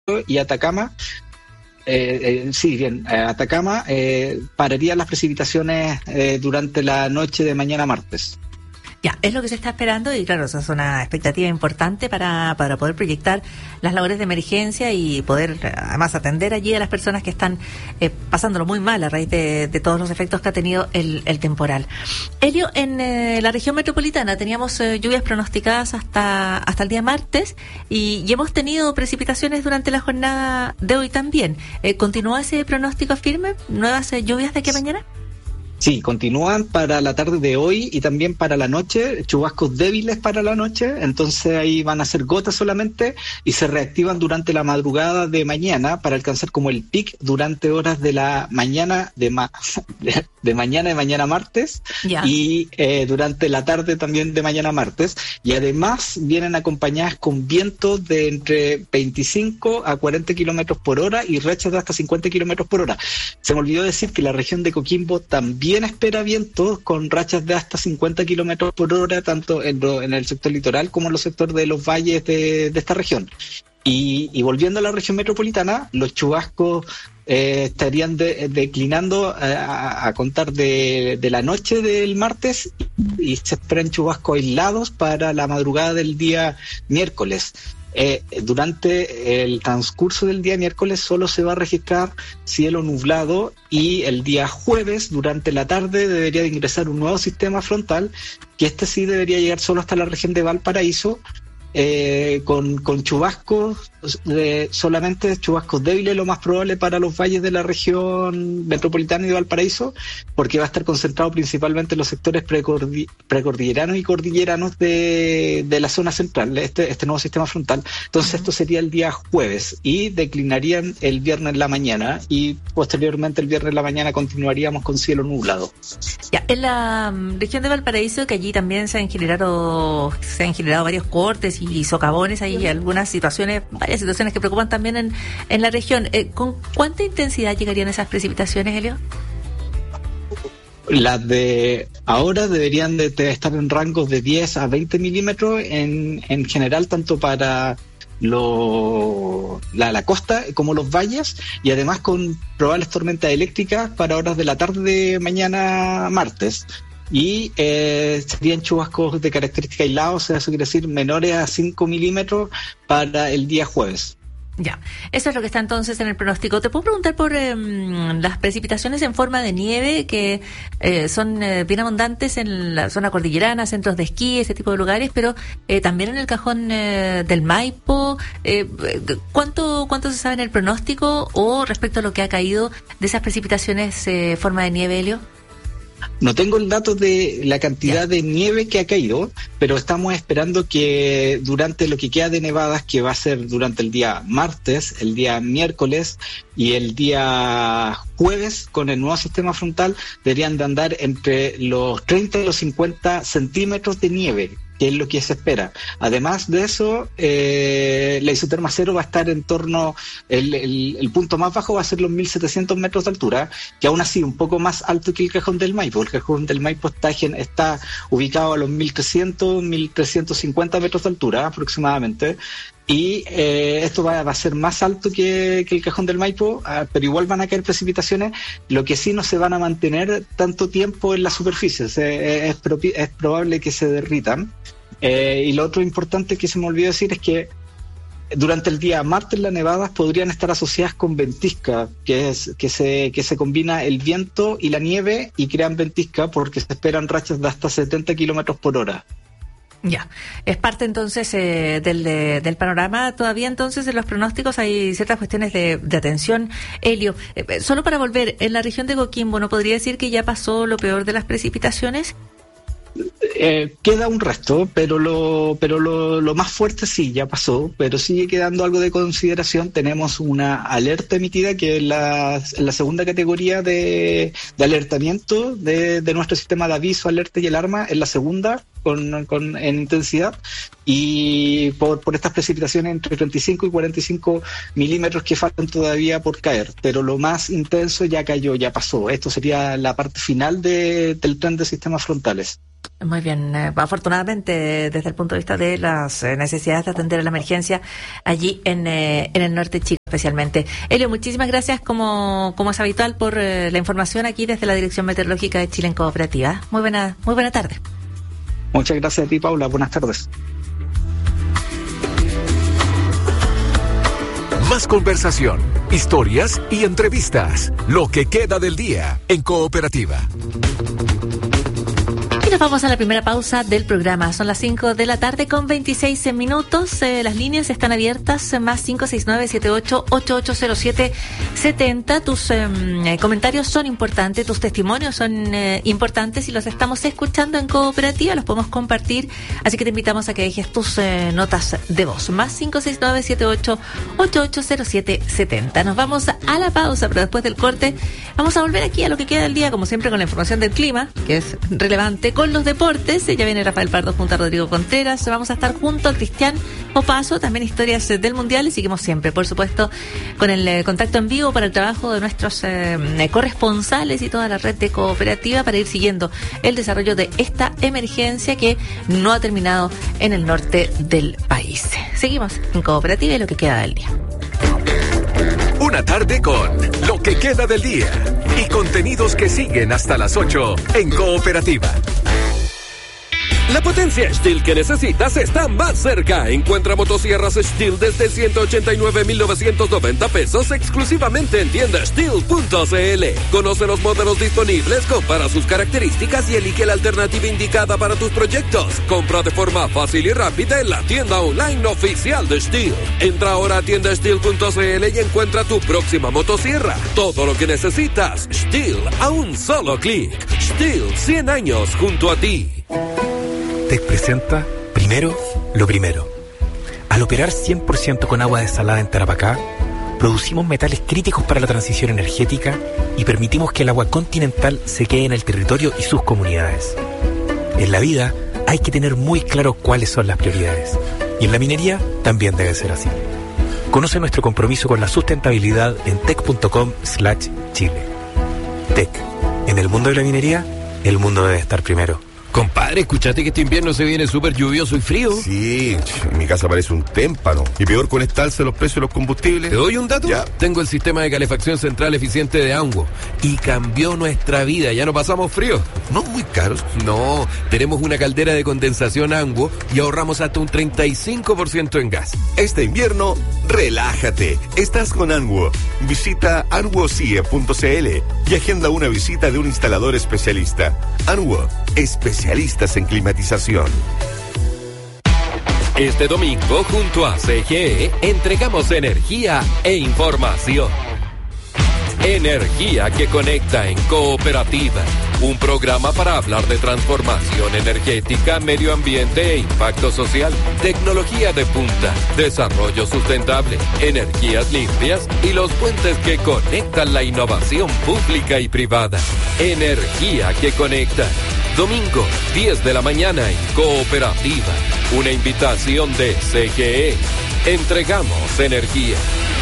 y Atacama, Atacama pararían las precipitaciones durante la noche de mañana martes. Ya, es lo que se está esperando y claro, esa es una expectativa importante para poder proyectar las labores de emergencia y poder además atender allí a las personas que están pasándolo muy mal a raíz de todos los efectos que ha tenido el temporal. Elio, en la región metropolitana teníamos lluvias pronosticadas hasta el día martes y hemos tenido precipitaciones durante la jornada de hoy también. ¿Continúa ese pronóstico firme? ¿Nuevas lluvias de aquí a mañana? Sí, continúan para la tarde de hoy y también para la noche, chubascos débiles para la noche, entonces ahí van a ser gotas solamente y se reactivan durante la madrugada de mañana para alcanzar como el pic durante horas de la mañana de mañana martes. Ya. Y durante la tarde también de mañana martes, y además vienen acompañadas con vientos de entre 25 a 40 kilómetros por hora y rachas de hasta 50 kilómetros por hora. Se me olvidó decir que la región de Coquimbo también espera vientos con rachas de hasta 50 kilómetros por hora, tanto en el sector litoral como en los sectores de los valles de esta región. Y volviendo a la región metropolitana, los chubascos estarían declinando a contar de la noche del martes y se esperan chubascos aislados para la madrugada del día miércoles. Durante el transcurso del día miércoles solo se va a registrar cielo nublado y el día jueves durante la tarde debería de ingresar un nuevo sistema frontal que sí debería llegar solo hasta la región de Valparaíso con chubascos, solamente chubascos débiles, lo más probable para los valles de la región metropolitana y de Valparaíso, porque va a estar concentrado principalmente en los sectores precordilleranos y cordilleranos de la zona central, este nuevo sistema frontal. Entonces esto sería el día jueves y declinarían el viernes en la mañana y posteriormente el viernes en la mañana continuaríamos con cielo nublado. Ya, en la región de Valparaíso, que allí también se han generado varios cortes y socavones, hay varias situaciones que preocupan también en la región. ¿Con cuánta intensidad llegarían esas precipitaciones, Elio? Las de ahora deberían de estar en rangos de 10 a 20 milímetros en general, tanto para la costa como los valles, y además con probables tormentas eléctricas para horas de la tarde de mañana martes. Y serían chubascos de característica aislada, o sea, eso quiere decir menores a 5 milímetros para el día jueves. Ya, eso es lo que está entonces en el pronóstico. Te puedo preguntar por las precipitaciones en forma de nieve que son bien abundantes en la zona cordillerana, centros de esquí, ese tipo de lugares, pero también en el cajón del Maipo. ¿Cuánto se sabe en el pronóstico o respecto a lo que ha caído de esas precipitaciones en forma de nieve, Elio? No tengo el dato de la cantidad de nieve que ha caído, pero estamos esperando que durante lo que queda de nevadas, que va a ser durante el día martes, el día miércoles y el día jueves, con el nuevo sistema frontal, deberían de andar entre los 30 y los 50 centímetros de nieve, que es lo que se espera. Además de eso, la isoterma cero va a estar en torno, el punto más bajo va a ser los 1.700 metros de altura, que aún así un poco más alto que el Cajón del Maipo. El Cajón del Maipo está ubicado a los 1.300, 1.350 metros de altura aproximadamente. Y esto va a ser más alto que el Cajón del Maipo, pero igual van a caer precipitaciones, lo que sí no se van a mantener tanto tiempo en la superficie, es probable que se derritan. Y lo otro importante que se me olvidó decir es que durante el día martes las nevadas podrían estar asociadas con ventisca, que se combina el viento y la nieve y crean ventisca porque se esperan rachas de hasta 70 kilómetros por hora. Ya, es parte entonces del panorama. Todavía entonces en los pronósticos hay ciertas cuestiones de atención. Elio, solo para volver, en la región de Coquimbo, ¿no podría decir que ya pasó lo peor de las precipitaciones? Queda un resto, pero lo más fuerte sí ya pasó, pero sigue quedando algo de consideración. Tenemos una alerta emitida que es la segunda categoría de alertamiento de nuestro sistema de aviso, alerta y alarma, es la segunda en intensidad, y por estas precipitaciones entre 35 y 45 milímetros que faltan todavía por caer, pero lo más intenso ya cayó, ya pasó. Esto sería la parte final del tren de sistemas frontales. Muy bien, afortunadamente desde el punto de vista de las necesidades de atender a la emergencia allí en el norte de Chile especialmente. Elio, muchísimas gracias como es habitual por la información aquí desde la Dirección Meteorológica de Chile en Cooperativa. Muy buena tarde. Muchas gracias a ti, Paula. Buenas tardes. Más conversación, historias y entrevistas. Lo que queda del día en Cooperativa. Y nos vamos a la primera pausa del programa. Son las 5 de la tarde con 26 minutos. Las líneas están abiertas, más 569-78-8807-70. Tus comentarios son importantes, tus testimonios son importantes y los estamos escuchando en Cooperativa, los podemos compartir. Así que te invitamos a que dejes tus notas de voz. Más 569-78-8807-70. Nos vamos a la pausa, pero después del corte vamos a volver aquí a lo que queda del día, como siempre, con la información del clima, que es relevante, con los deportes. Ya viene Rafael Pardo junto a Rodrigo Contreras. Vamos a estar junto al Cristian Opaso, también historias del Mundial, y seguimos siempre, por supuesto, con el contacto en vivo para el trabajo de nuestros corresponsales y toda la red de Cooperativa para ir siguiendo el desarrollo de esta emergencia que no ha terminado en el norte del país. Seguimos en Cooperativa y lo que queda del día. Una tarde con lo que queda del día y contenidos que siguen hasta las 8 en Cooperativa. La potencia Stihl que necesitas está más cerca. Encuentra motosierras Stihl desde 189,990 pesos exclusivamente en tienda Stihl.cl. Conoce los modelos disponibles, compara sus características y elige la alternativa indicada para tus proyectos. Compra de forma fácil y rápida en la tienda online oficial de Stihl. Entra ahora a tienda Stihl.cl y encuentra tu próxima motosierra. Todo lo que necesitas, Stihl a un solo clic. Stihl, 100 años junto a ti. TEC presenta Primero lo Primero. Al operar 100% con agua desalada en Tarapacá, producimos metales críticos para la transición energética y permitimos que el agua continental se quede en el territorio y sus comunidades. En la vida hay que tener muy claro cuáles son las prioridades, y en la minería también debe ser así. Conoce nuestro compromiso con la sustentabilidad en tec.com/Chile. TEC. En el mundo de la minería, el mundo debe estar primero. Compadre, escuchaste que este invierno se viene súper lluvioso y frío. Sí, en mi casa parece un témpano. Y peor con esta alza de los precios de los combustibles. ¿Te doy un dato? Ya. Tengo el sistema de calefacción central eficiente de Anguo y cambió nuestra vida. Ya no pasamos frío. No muy caros. No, tenemos una caldera de condensación Anguo y ahorramos hasta un 35% en gas. Este invierno, relájate. Estás con Anguo. Visita anguocie.cl y agenda una visita de un instalador especialista. Anguo, especialistas en climatización. Este domingo, junto a CGE, entregamos energía e información. Energía que conecta en Cooperativa. Un programa para hablar de transformación energética, medio ambiente e impacto social, tecnología de punta, desarrollo sustentable, energías limpias y los puentes que conectan la innovación pública y privada. Energía que conecta. Domingo, 10 de la mañana en Cooperativa. Una invitación de CGE. Entregamos energía.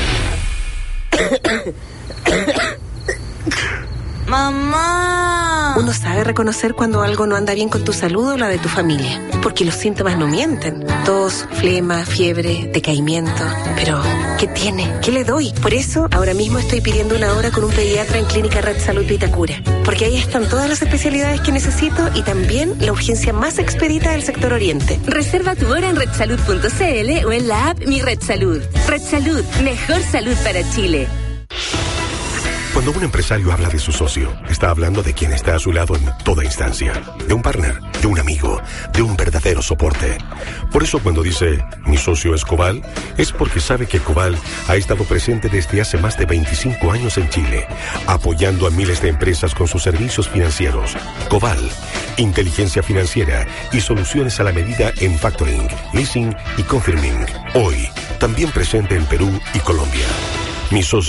¡Mamá! Uno sabe reconocer cuando algo no anda bien con tu salud o la de tu familia, porque los síntomas no mienten. Tos, flema, fiebre, decaimiento. Pero, ¿qué tiene? ¿Qué le doy? Por eso, ahora mismo estoy pidiendo una hora con un pediatra en Clínica Red Salud Vitacura, porque ahí están todas las especialidades que necesito y también la urgencia más expedita del sector oriente. Reserva tu hora en redsalud.cl o en la app Mi Red Salud. Red Salud, mejor salud para Chile. Cuando un empresario habla de su socio, está hablando de quien está a su lado en toda instancia. De un partner, de un amigo, de un verdadero soporte. Por eso cuando dice, mi socio es Coval, es porque sabe que Coval ha estado presente desde hace más de 25 años en Chile, apoyando a miles de empresas con sus servicios financieros. Coval, inteligencia financiera y soluciones a la medida en factoring, leasing y confirming. Hoy, también presente en Perú y Colombia. Mi socio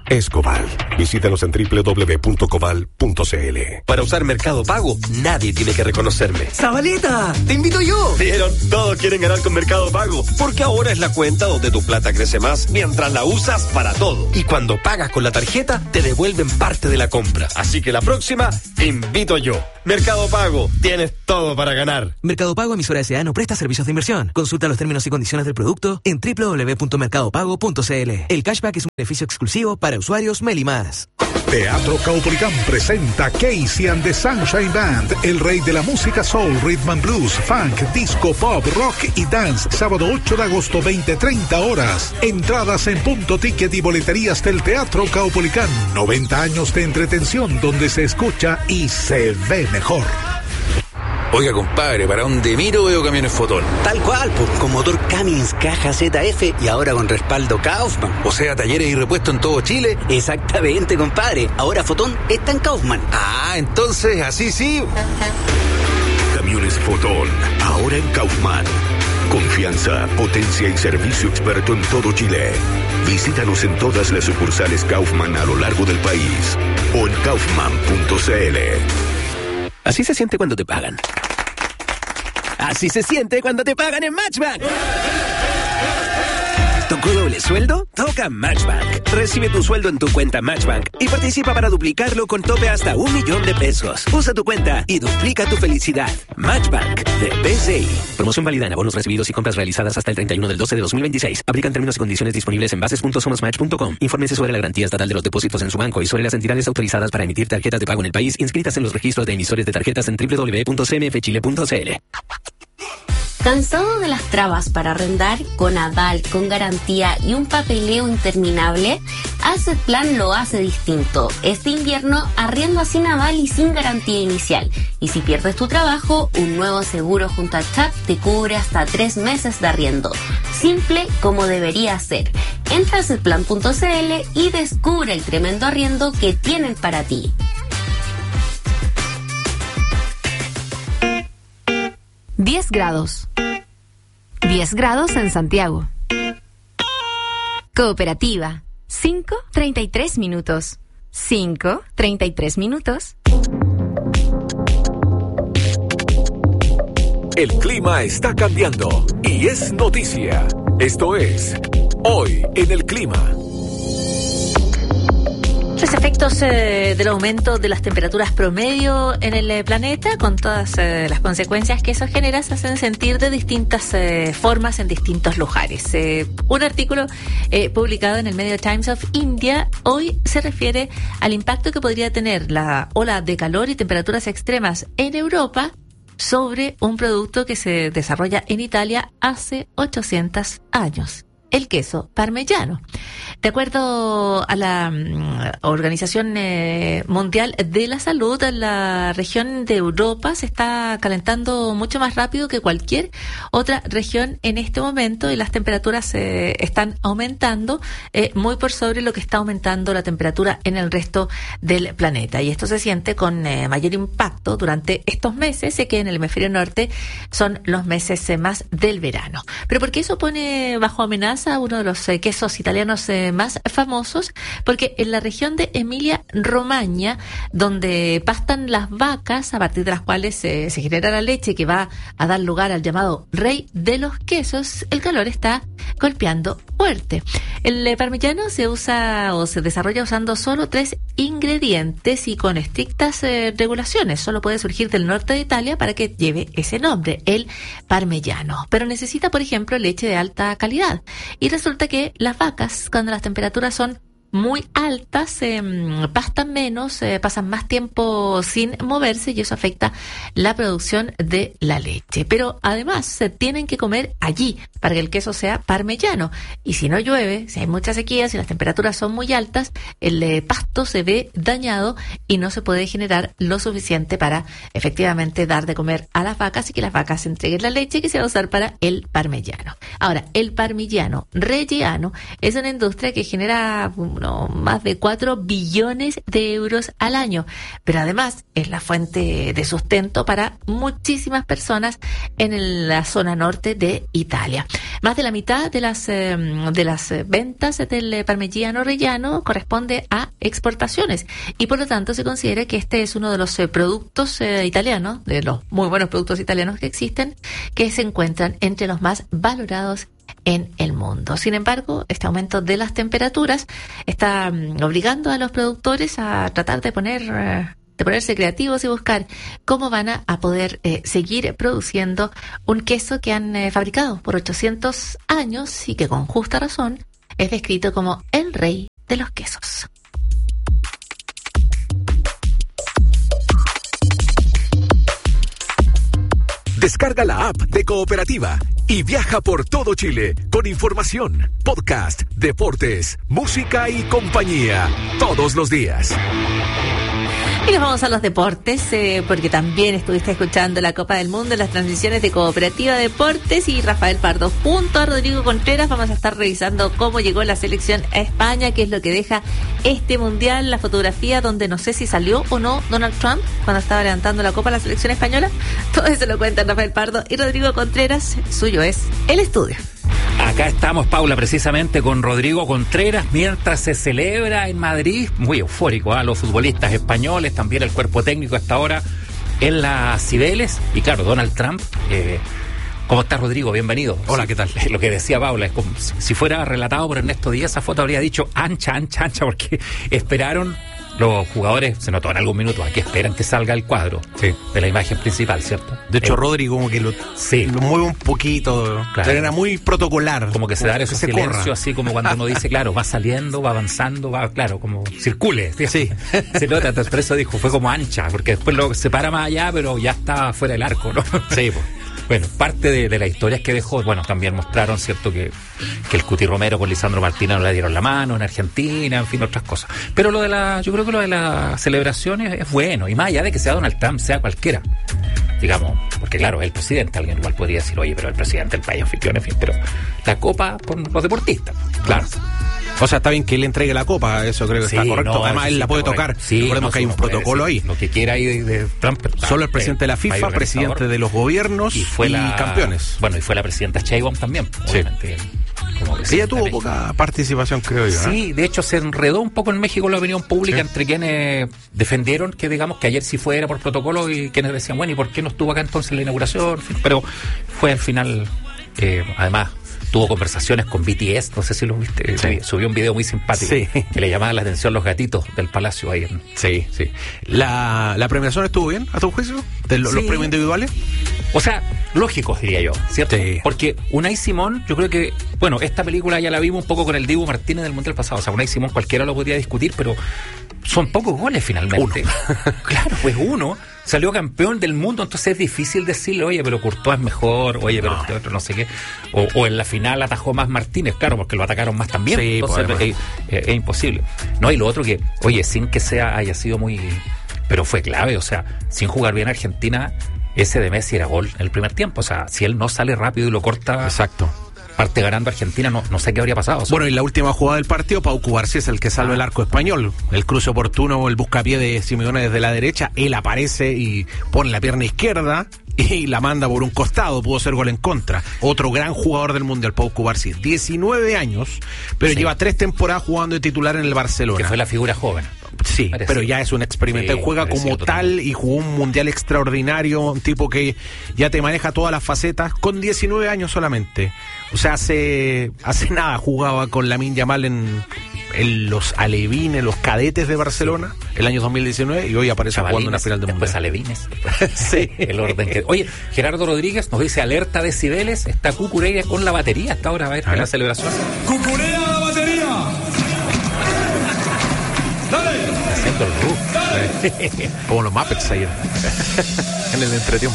es Coval. Visítanos en www.coval.cl. Para usar Mercado Pago, nadie tiene que reconocerme. ¡Zabaleta! ¡Te invito yo! ¿Vieron? Todos quieren ganar con Mercado Pago, porque ahora es la cuenta donde tu plata crece más mientras la usas para todo. Y cuando pagas con la tarjeta, te devuelven parte de la compra. Así que la próxima, te invito yo. Mercado Pago, tienes todo para ganar. Mercado Pago, emisora S.A. no presta servicios de inversión. Consulta los términos y condiciones del producto en www.mercadopago.cl. El cashback es un beneficio exclusivo para usuarios Meli+. Teatro Caupolicán presenta Casey and the Sunshine Band, el rey de la música soul, rhythm and blues, funk, disco, pop, rock y dance, sábado 8 de agosto, 20:30 horas. Entradas en Punto Ticket y boleterías del Teatro Caupolicán. 90 años de entretención donde se escucha y se ve mejor. Oiga, compadre, ¿para dónde miro veo camiones Fotón? Tal cual, pues, con motor Cummins Caja ZF y ahora con respaldo Kaufman. O sea, talleres y repuestos en todo Chile. Exactamente, compadre. Ahora Fotón está en Kaufman. Ah, entonces, así sí. Camiones Fotón, ahora en Kaufman. Confianza, potencia y servicio experto en todo Chile. Visítanos en todas las sucursales Kaufman a lo largo del país o en kaufman.cl. Así se siente cuando te pagan. Así se siente cuando te pagan en Matchbank. ¿Tocó doble sueldo? Toca Matchbank. Recibe tu sueldo en tu cuenta Matchbank y participa para duplicarlo con tope hasta 1 millón de pesos. Usa tu cuenta y duplica tu felicidad. Matchbank de BCI. Promoción válida en abonos recibidos y compras realizadas hasta el 31/12/2026. Aplican términos y condiciones disponibles en bases.somosmatch.com. Infórmese sobre la garantía estatal de los depósitos en su banco y sobre las entidades autorizadas para emitir tarjetas de pago en el país inscritas en los registros de emisores de tarjetas en www.cmfchile.cl. ¿Cansado de las trabas para arrendar con aval, con garantía y un papeleo interminable? Asset Plan lo hace distinto. Este invierno arriendo sin aval y sin garantía inicial. Y si pierdes tu trabajo, un nuevo seguro junto a CHAP te cubre hasta 3 meses de arriendo. Simple como debería ser. Entra a assetplan.cl y descubre el tremendo arriendo que tienen para ti. 10 grados. 10 grados en Santiago. Cooperativa. 5:33 minutos. 5:33 minutos. El clima está cambiando y es noticia. Esto es Hoy en el Clima. Los efectos del aumento de las temperaturas promedio en el planeta, con todas las consecuencias que eso genera, se hacen sentir de distintas formas en distintos lugares. Un artículo publicado en el medio Times of India hoy se refiere al impacto que podría tener la ola de calor y temperaturas extremas en Europa sobre un producto que se desarrolla en Italia hace 800 años. El queso parmellano. De acuerdo a la Organización Mundial de la Salud, la región de Europa se está calentando mucho más rápido que cualquier otra región en este momento y las temperaturas están aumentando muy por sobre lo que está aumentando la temperatura en el resto del planeta. Y esto se siente con mayor impacto durante estos meses, que en el hemisferio norte son los meses más del verano. Pero ¿por qué eso pone bajo amenaza uno de los quesos italianos más famosos? Porque en la región de Emilia-Romagna, donde pastan las vacas, a partir de las cuales se genera la leche que va a dar lugar al llamado rey de los quesos, el calor está golpeando fuerte. El parmigiano se usa o se desarrolla usando solo 3 ingredientes y con estrictas regulaciones. Solo puede surgir del norte de Italia para que lleve ese nombre, el parmigiano. Pero necesita, por ejemplo, leche de alta calidad. Y resulta que las vacas, cuando las temperaturas son muy altas, pastan menos, pasan más tiempo sin moverse y eso afecta la producción de la leche. Pero además se tienen que comer allí para que el queso sea parmellano. Y si no llueve, si hay mucha sequía, si las temperaturas son muy altas, el pasto se ve dañado y no se puede generar lo suficiente para efectivamente dar de comer a las vacas y que las vacas entreguen la leche que se va a usar para el parmellano. Ahora, el parmigiano reggiano es una industria que genera más de 4 billones de euros al año. Pero además es la fuente de sustento para muchísimas personas en la zona norte de Italia. Más de la mitad de las ventas del Parmigiano Reggiano corresponde a exportaciones y por lo tanto se considera que este es uno de los productos italianos, de los muy buenos productos italianos que existen, que se encuentran entre los más valorados en el mundo. Sin embargo, este aumento de las temperaturas está obligando a los productores a tratar de ponerse creativos y buscar cómo van a poder seguir produciendo un queso que han fabricado por 800 años y que con justa razón es descrito como el rey de los quesos. Descarga la app de Cooperativa y viaja por todo Chile con información, podcast, deportes, música y compañía todos los días. Y nos vamos a los deportes, porque también estuviste escuchando la Copa del Mundo en las transmisiones de Cooperativa Deportes y Rafael Pardo junto a Rodrigo Contreras. Vamos a estar revisando cómo llegó la selección a España, qué es lo que deja este mundial, la fotografía donde no sé si salió o no Donald Trump cuando estaba levantando la copa a la selección española. Todo eso lo cuentan Rafael Pardo y Rodrigo Contreras. Suyo es el estudio. Acá estamos, Paula, precisamente con Rodrigo Contreras, mientras se celebra en Madrid, muy eufórico, los futbolistas españoles, también el cuerpo técnico hasta ahora en las Cibeles, y claro, Donald Trump. ¿Cómo estás, Rodrigo? Bienvenido. Hola, ¿qué tal? Lo que decía Paula, es como si fuera relatado por Ernesto Díaz, esa foto habría dicho ancha, porque esperaron. Los jugadores, se notó en algún minuto, aquí esperan que salga el cuadro de la imagen principal, ¿cierto? De hecho, Rodri como que lo mueve un poquito, claro. Era muy protocolar. Como que se da ese silencio, así como cuando uno dice, claro, va saliendo, va avanzando, va, claro, como circule. Sí. Se nota, por eso dijo, fue como ancha, porque después lo separa más allá, pero ya está fuera del arco, ¿no? Sí, pues. Bueno, parte de las historias que dejó, bueno, también mostraron, ¿cierto?, que el Cuti Romero con Lisandro Martínez no le dieron la mano en Argentina, en fin, otras cosas. Pero yo creo que lo de las celebraciones es bueno, y más allá de que sea Donald Trump, sea cualquiera, digamos, porque claro, el presidente, alguien igual podría decir, oye, pero el presidente del país anfitrión, en fin, pero la copa por los deportistas. Claro. O sea, está bien que él entregue la copa, eso creo que está correcto. No, además, él la puede tocar. Sí, recordemos que hay un protocolo ahí. Lo que quiera ahí de Trump. Solo el presidente de la FIFA, presidente de los gobiernos y campeones. Bueno, y fue la presidenta Sheinbaum también, obviamente. Ella tuvo poca participación, creo yo. Sí, de hecho se enredó un poco en México la opinión pública entre quienes defendieron que, digamos, que ayer sí fuera por protocolo y quienes decían, bueno, ¿y por qué no estuvo acá entonces en la inauguración? Pero fue al final, además, tuvo conversaciones con BTS, no sé si lo viste, subió un video muy simpático que le llamaba la atención los gatitos del palacio ahí. Sí. ¿La premiación estuvo bien, a tu juicio? ¿Los premios individuales? O sea, lógicos, diría yo, ¿cierto? Sí. Porque Unai Simón, yo creo que, bueno, esta película ya la vimos un poco con el Dibu Martínez del Mundial pasado. O sea, Unai Simón cualquiera lo podría discutir, pero son pocos goles finalmente. Claro, pues uno salió campeón del mundo, entonces es difícil decirle, oye, pero Courtois es mejor, oye, pero este otro no sé qué. O en la final atajó más Martínez, claro, porque lo atacaron más también. Sí, entonces es imposible. No, y lo otro que, oye, sin que haya sido muy... Pero fue clave, o sea, sin jugar bien Argentina, ese de Messi era gol en el primer tiempo. O sea, si él no sale rápido y lo corta... Exacto. Parte ganando Argentina, no sé qué habría pasado. O sea, bueno, y la última jugada del partido, Pau Cubarsí es el que salva el arco español. El cruce oportuno, el buscapié de Simeone desde la derecha, él aparece y pone la pierna izquierda y la manda por un costado, pudo ser gol en contra. Otro gran jugador del Mundial, Pau Cubarsí, 19 años, pero lleva 3 temporadas jugando de titular en el Barcelona. Que fue la figura joven. Sí, parece. Pero ya es un experimento. Él juega como tal y jugó un mundial extraordinario, un tipo que ya te maneja todas las facetas, con 19 años solamente. O sea, hace nada jugaba con Lamine Yamal en los alevines, los cadetes de Barcelona, el año 2019, y hoy aparece jugando en la final del mundial. Después alevines. Sí. El orden que... Oye, Gerardo Rodríguez nos dice, alerta de decibeles, está Cucurella con la batería hasta ahora, a ver, en la celebración. ¡Cucurella a la batería! ¡Dale! Haciendo el roof. Como los Muppets ayer en el entretiempo.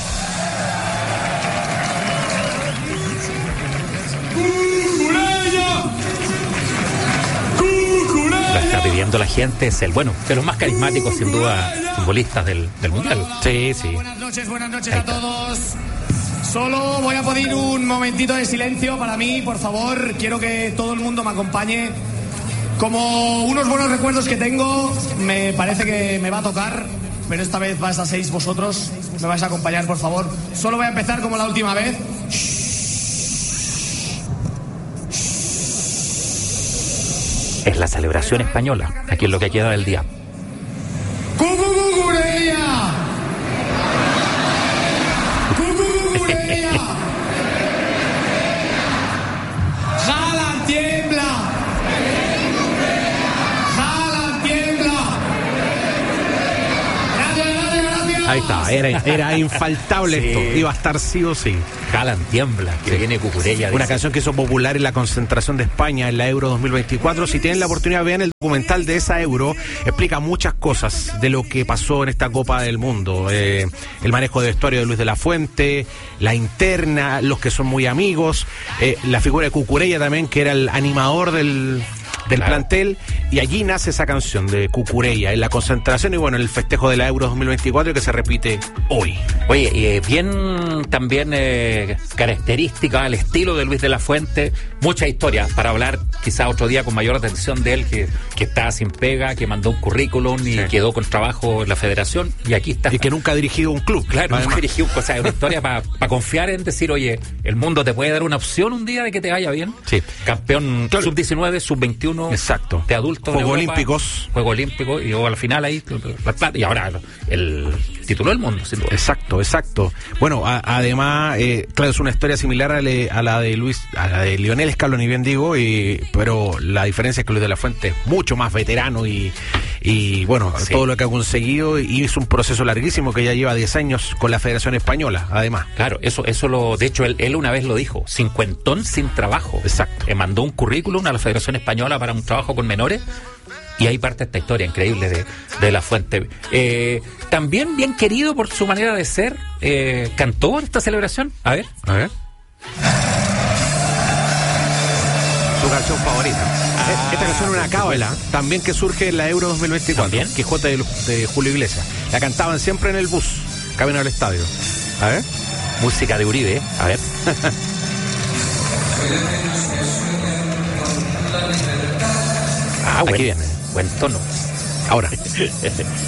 Lo está pidiendo la gente, es el de los más carismáticos, sin duda, futbolistas del Mundial. Sí. Buenas noches a todos. Solo voy a pedir un momentito de silencio para mí, por favor. Quiero que todo el mundo me acompañe. Como unos buenos recuerdos que tengo, me parece que me va a tocar, pero esta vez vais a seis vosotros. Me vais a acompañar, por favor. Solo voy a empezar como la última vez. Es la celebración española. Aquí es lo que queda del día. ¡Cucucucureya! ¡Cucucucureya! ¡Jala, tiembla! ¡Jala, tiembla! ¡Gracias! Ahí está, era infaltable Sí. esto. Iba a estar sí o sí. Jalan, tiembla, que viene Cucurella. Una dice. canción que hizo popular en la concentración de España en la Euro 2024. Si tienen la oportunidad, vean el documental de esa Euro. Explica muchas cosas de lo que pasó en esta Copa del Mundo. El manejo de vestuario de Luis de la Fuente, la interna, los que son muy amigos, la figura de Cucurella también, que era el animador del plantel, y allí nace esa canción de Cucurella en la concentración y bueno, el festejo de la Euro 2024 que se repite hoy. Oye, bien también característica al estilo de Luis de la Fuente, muchas historias para hablar quizá otro día con mayor atención de él, que estaba sin pega, que mandó un currículum y quedó con trabajo en la federación, y aquí está. Y que nunca ha dirigido un club. Claro, nunca dirigió, o sea, una historia para confiar en decir, oye, el mundo te puede dar una opción un día de que te vaya bien. Sí. Campeón sub-19, sub-21. Exacto. De adultos. Juegos Olímpicos. Juegos Olímpicos, y luego al final ahí, la plata, y ahora el título del mundo, sin duda. Exacto. Bueno, además, claro, es una historia similar a la de Lionel Scaloni, bien digo, pero la diferencia es que Luis de la Fuente es mucho más veterano y bueno, todo lo que ha conseguido, y es un proceso larguísimo que ya lleva 10 años con la Federación Española, además. Claro, de hecho, él una vez lo dijo, cincuentón sin trabajo. Exacto. Mandó un currículum a la Federación Española para un trabajo con menores, y ahí parte esta historia increíble de la Fuente. También bien querido por su manera de ser, cantó en esta celebración. A ver. Su canción favorita. Esta canción es una cábala, también que surge en la Euro 2024. ¿También? Quijote de Julio Iglesias. La cantaban siempre en el bus, camino al estadio. A ver. Música de Uribe, a ver. Aquí viene. Buen tono. Ahora.